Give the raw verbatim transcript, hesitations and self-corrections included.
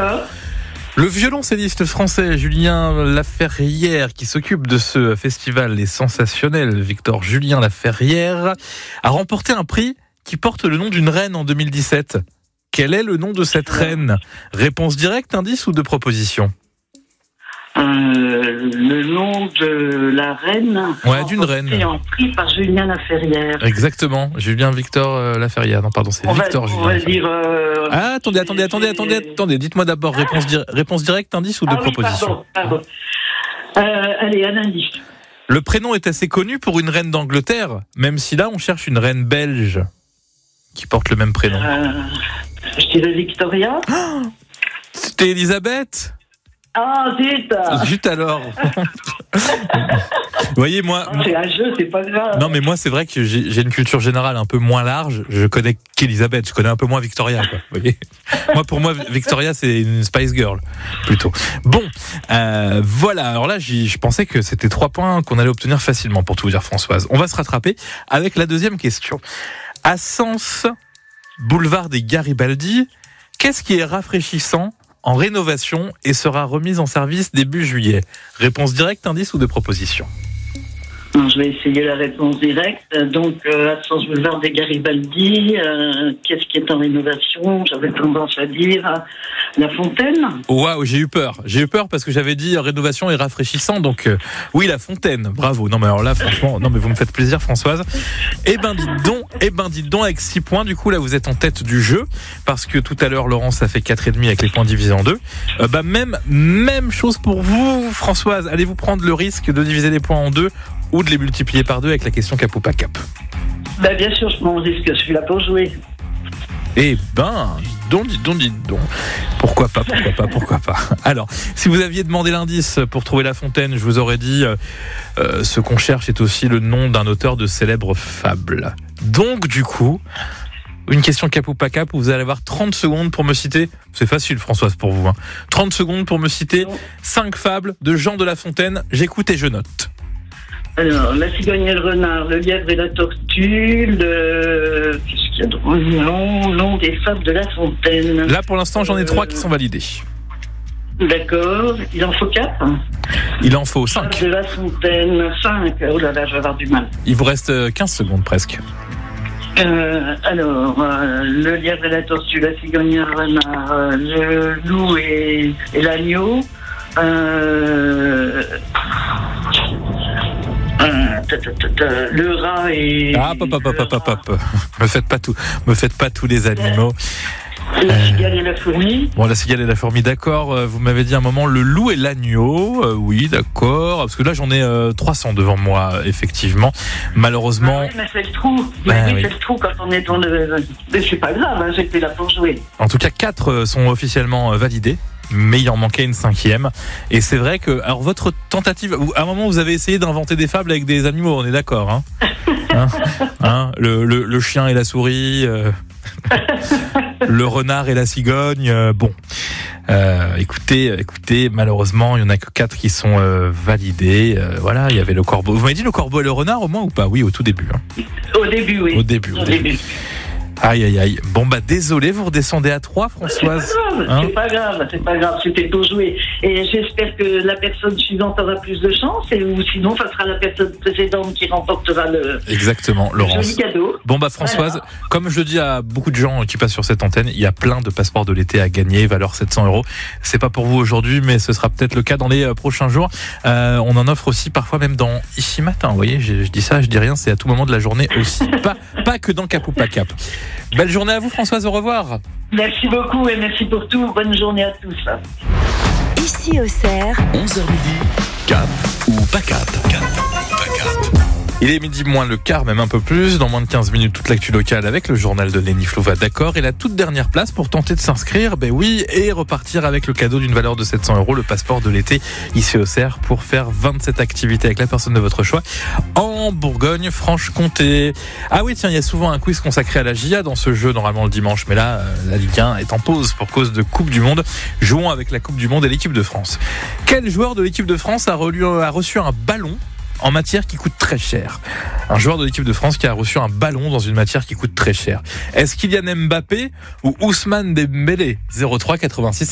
D'accord. Le violoncelliste français Julien Laferrière, qui s'occupe de ce festival Les Sensationnels, Victor Julien Laferrière, a remporté un prix qui porte le nom d'une reine en deux mille dix-sept. Quel est le nom de cette reine ? Réponse directe, indice ou de proposition ? Euh, le nom de la reine. Ouais, d'une reine. En prix par Julien Laferrière. Exactement, Julien Victor euh, Laferrière. Non, pardon, c'est on Victor va, Julien. On va dire. Euh, ah, attendez, attendez, attendez, attendez, attendez. Dites-moi d'abord réponse, di- réponse directe, indice ou de ah, oui, proposition ? Pardon, pardon. Euh, allez, un indice. Le prénom est assez connu pour une reine d'Angleterre, même si là on cherche une reine belge qui porte le même prénom. Euh, je dirais Victoria. Ah, c'était Elisabeth. Ah, zut. Zut alors. Vous voyez, moi... C'est un jeu, c'est pas grave. Non, mais moi, c'est vrai que j'ai, j'ai une culture générale un peu moins large. Je connais qu'Elisabeth, je connais un peu moins Victoria, quoi. Vous voyez. Moi, pour moi, Victoria, c'est une Spice Girl, plutôt. Bon, euh, voilà. Alors là, j'y, je pensais que c'était trois points qu'on allait obtenir facilement, pour tout vous dire, Françoise. On va se rattraper avec la deuxième question. À Sens, boulevard des Garibaldi, qu'est-ce qui est rafraîchissant en rénovation et sera remise en service début juillet ? Réponse directe, indice ou de proposition ? Non, je vais essayer la réponse directe. Donc, euh, à Sens boulevard des Garibaldi, euh, qu'est-ce qui est en rénovation ? J'avais tendance à dire euh, la fontaine. Waouh, j'ai eu peur. J'ai eu peur parce que j'avais dit euh, rénovation et rafraîchissant. Donc, euh, oui, la fontaine. Bravo. Non, mais alors là, franchement, non, mais vous me faites plaisir, Françoise. Eh ben, dites donc, eh ben, dites donc, avec six points, du coup, là, vous êtes en tête du jeu. Parce que tout à l'heure, Laurence a fait quatre virgule cinq avec les points divisés en deux. Euh, bah, même, même chose pour vous, Françoise. Allez-vous prendre le risque de diviser les points en deux ou de les multiplier par deux avec la question cap ou pas cap ? Ben, bien sûr, je prends le risque, je suis là pour jouer. Eh ben, donc, dites donc, dites donc. Pourquoi pas, pourquoi pas, pourquoi pas. Alors, si vous aviez demandé l'indice pour trouver la fontaine, je vous aurais dit euh, euh, ce qu'on cherche est aussi le nom d'un auteur de célèbres fables. Donc, du coup, une question cap ou pas cap, où vous allez avoir trente secondes pour me citer, c'est facile Françoise pour vous, hein, trente secondes pour me citer cinq fables de Jean de La Fontaine. J'écoute et je note. Alors, la cigogne et le renard, le lièvre et la tortue, le... Qu'est-ce qu'il y a de long, long des fables de La Fontaine. Là, pour l'instant, j'en ai trois qui sont validés. D'accord. Il en faut quatre ? Il en faut cinq. De La Fontaine, cinq. Oh là là, je vais avoir du mal. Il vous reste quinze secondes presque. Euh, alors, euh, le lièvre et la tortue, la cigogne et le renard, euh, le loup et, et l'agneau. Euh... Euh, ta, ta, ta, ta, le rat et... Ah, pop, pop, pop, pop, pop, pop. Me faites pas tout, me faites pas tous les animaux. La cigale et la fourmi. Bon, la cigale et la fourmi, d'accord. Vous m'avez dit un moment le loup et l'agneau. Euh, oui, d'accord. Parce que là, j'en ai euh, trois cents devant moi, effectivement. Malheureusement. Ah oui, mais c'est le trou. Bah, oui, oui. c'est le trou quand on est dans le... Mais c'est pas grave, hein, j'étais là pour jouer. En tout cas, quatre sont officiellement validés. Mais il en manquait une cinquième. Et c'est vrai que, alors votre tentative, à un moment vous avez essayé d'inventer des fables avec des animaux, on est d'accord, hein, hein, hein le, le, le chien et la souris, euh, le renard et la cigogne. Euh, bon, euh, écoutez, écoutez, malheureusement, il y en a que quatre qui sont euh, validés. Euh, voilà, il y avait le corbeau. Vous m'avez dit le corbeau et le renard au moins ou pas ? Oui, au tout début. Hein. Au début, oui. Au début. Au, au début. début. Aïe, aïe, aïe. Bon, bah, désolé, vous redescendez à trois, Françoise. C'est pas grave, hein c'est pas grave, c'est pas grave, c'était pour jouer. Et j'espère que la personne suivante aura plus de chance, et, ou sinon, ça sera la personne précédente qui remportera le, Exactement, Laurence. le joli cadeau. Bon, bah, Françoise, voilà. Comme je le dis à beaucoup de gens qui passent sur cette antenne, il y a plein de passeports de l'été à gagner, valeur sept cents euros. C'est pas pour vous aujourd'hui, mais ce sera peut-être le cas dans les prochains jours. Euh, on en offre aussi parfois même dans Ici Matin. Vous voyez, je, je dis ça, je dis rien, c'est à tout moment de la journée aussi. pas, pas que dans Cap ou pas Cap. Belle journée à vous, Françoise, au revoir. Merci beaucoup et merci pour tout. Bonne journée à tous. Ici au Cerf, onze heures midi, Cap ou pas Cap. Cap ou pas Cap. Il est midi moins le quart, même un peu plus. Dans moins de quinze minutes, toute l'actu locale avec le journal de Lénie Flouva, d'accord. Et la toute dernière place pour tenter de s'inscrire, ben oui, et repartir avec le cadeau d'une valeur de sept cents euros, le passeport de l'été ici au Cerf, pour faire vingt-sept activités avec la personne de votre choix en Bourgogne-Franche-Comté. Ah oui, tiens, il y a souvent un quiz consacré à la J A dans ce jeu, normalement le dimanche. Mais là, la Ligue un est en pause pour cause de Coupe du Monde. Jouons avec la Coupe du Monde et l'équipe de France. Quel joueur de l'équipe de France a, relu, a reçu un ballon en matière qui coûte très cher? Un joueur de l'équipe de France qui a reçu un ballon dans une matière qui coûte très cher. Est-ce Kylian Mbappé ou Ousmane Dembélé? zéro trois quatre-vingt-six